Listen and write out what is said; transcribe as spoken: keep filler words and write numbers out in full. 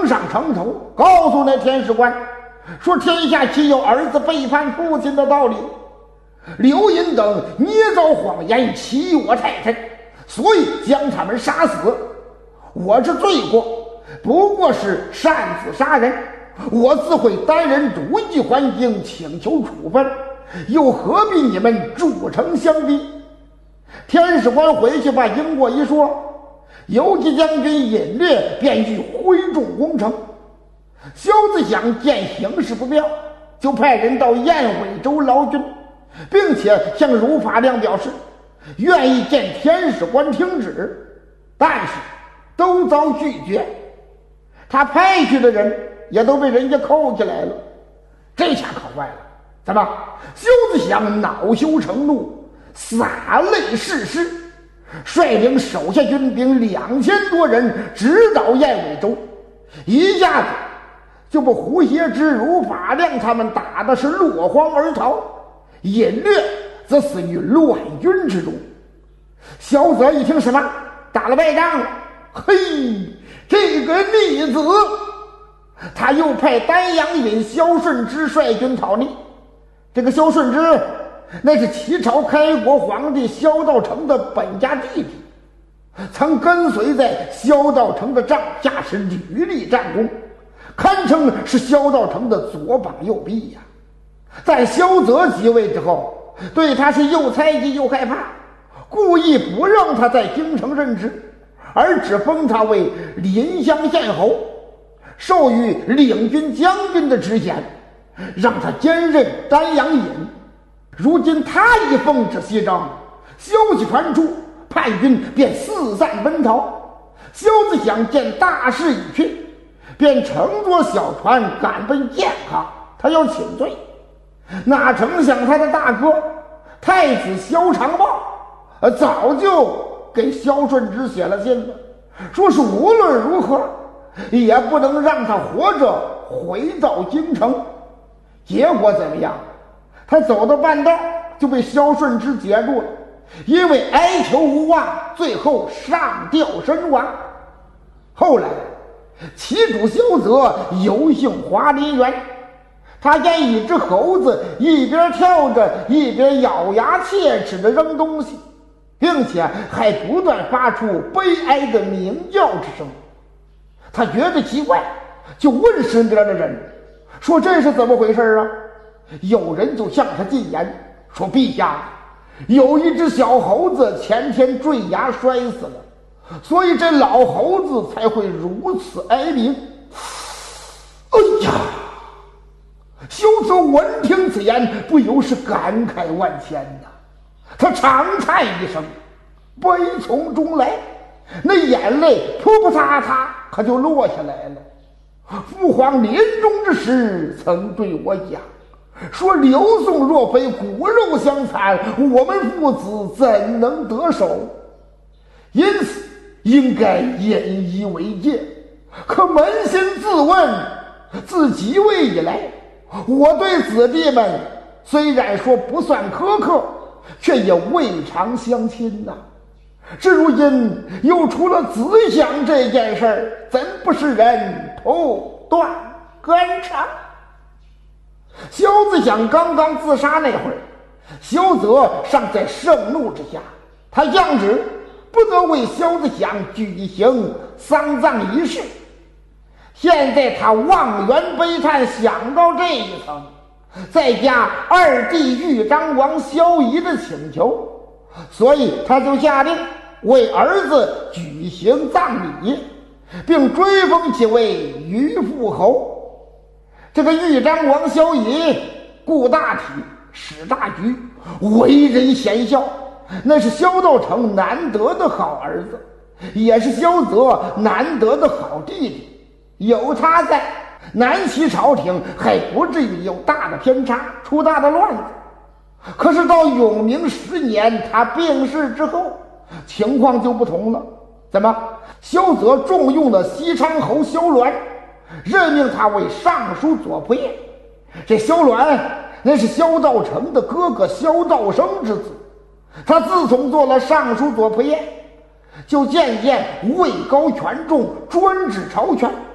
登上城头，告诉那天使官说：天下岂有儿子背叛父亲的道理？刘银等捏造谎言欺我太太，所以将他们杀死。我之罪过不过是擅自杀人，我自会担任毒议还京，请求处分，又何必你们筑城相逼？天使官回去把经过一说，游击将军尹略便欲挥众攻城。萧子想见形势不妙，就派人到燕尾州劳军，并且向如法亮表示愿意见天使官听旨，但是都遭拒绝。他派去的人也都被人家扣起来了。这下可坏了，怎么？萧子想恼羞成怒，洒泪誓师，率领手下军兵两千多人直捣燕尾州，一下子就把胡协之、如法亮他们打的是落荒而逃，尹略则死于乱军之中。萧泽一听什么打了败仗了，嘿，这个逆子！他又派丹阳尹萧顺之率军讨逆。这个萧顺之那是齐朝开国皇帝萧道成的本家弟弟，曾跟随在萧道成的帐下，是屡立战功，堪称是萧道成的左膀右臂呀。在萧泽即位之后，对他是又猜忌又害怕，故意不让他在京城任职，而只封他为临湘县侯，授予领军将军的职衔，让他兼任丹阳尹。如今他一奉旨西征，消息传出，叛军便四散奔逃。萧子想见大势已去，便乘坐小船赶奔建康，他要请罪。哪成想他的大哥太子萧长豹呃，早就给萧顺之写了信了，说是无论如何也不能让他活着回到京城。结果怎么样？他走到半道就被萧顺之截住了，因为哀求无望，最后上吊身亡。后来其主萧泽游幸华林园，他见一只猴子一边跳着一边咬牙切齿地扔东西，并且还不断发出悲哀的鸣叫之声。他觉得奇怪，就问身边的人说这是怎么回事啊？有人就向他进言说，陛下，有一只小猴子前天坠崖摔死了，所以这老猴子才会如此哀鸣。哎呀！萧泽闻听此言，不由是感慨万千呐。他长叹一声，悲从中来，那眼泪扑扑嚓嚓可就落下来了。父皇临终之时曾对我讲，说刘宋若非骨肉相残，我们父子怎能得手？因此应该引以为戒。可扪心自问，自即位以来，我对子弟们虽然说不算苛刻，却也未尝相亲呐、啊。至如今又出了子想这件事儿，怎不是人头断肝肠？萧子想刚刚自杀那会儿，萧泽尚在盛怒之下，他降旨不得为萧子想举行丧葬仪式。现在他望园悲叹，想到这一层，再加二弟豫章王萧仪的请求，所以他就下令为儿子举行葬礼，并追封其为虞父侯。这个豫章王萧仪顾大体，使大局，为人贤孝，那是萧道成难得的好儿子，也是萧泽难得的好弟弟。有他在，南齐朝廷还不至于有大的偏差，出大的乱子。可是到永明十年他病逝之后，情况就不同了。怎么？萧泽重用了西昌侯萧鸾，任命他为尚书左仆射。这萧鸾那是萧道成的哥哥萧道生之子，他自从做了尚书左仆射，就渐渐位高权重，专制朝权。